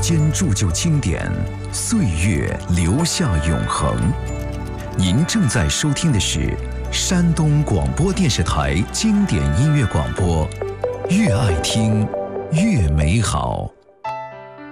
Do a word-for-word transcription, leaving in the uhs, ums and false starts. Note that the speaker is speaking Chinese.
间铸就经典，岁月留下永恒。您正在收听的是山东广播电视台经典音乐广播，越爱听越美好。